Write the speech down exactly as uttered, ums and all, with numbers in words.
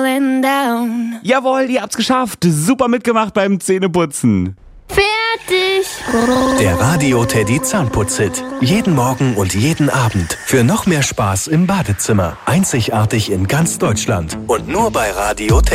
down. Jawohl, ihr habt's geschafft. Super mitgemacht beim Zähneputzen. Fertig. Der Radio Teddy Zahnputz-Hit. Jeden Morgen und jeden Abend. Für noch mehr Spaß im Badezimmer. Einzigartig in ganz Deutschland. Und nur bei Radio Teddy.